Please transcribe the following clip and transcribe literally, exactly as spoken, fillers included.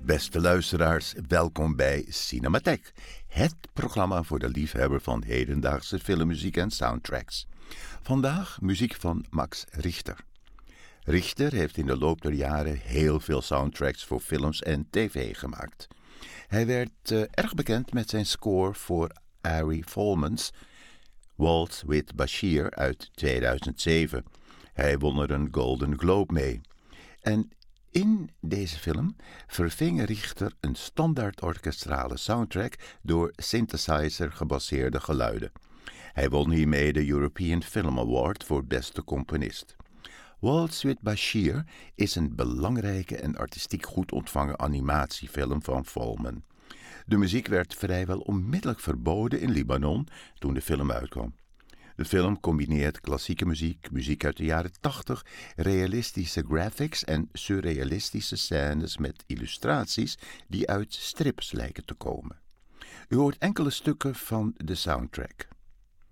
Beste luisteraars, welkom bij Cinematheek, het programma voor de liefhebber van hedendaagse filmmuziek en soundtracks. Vandaag muziek van Max Richter. Richter heeft in de loop der jaren heel veel soundtracks voor films en tv gemaakt. Hij werd uh, erg bekend met zijn score voor Ari Folman's Waltz with Bashir uit tweeduizend zeven. Hij won er een Golden Globe mee. En in deze film verving Richter een standaard orkestrale soundtrack door synthesizer gebaseerde geluiden. Hij won hiermee de European Film Award voor beste componist. Waltz with Bashir is een belangrijke en artistiek goed ontvangen animatiefilm van Folman. De muziek werd vrijwel onmiddellijk verboden in Libanon toen de film uitkwam. De film combineert klassieke muziek, muziek uit de jaren tachtig, realistische graphics en surrealistische scènes met illustraties die uit strips lijken te komen. U hoort enkele stukken van de soundtrack.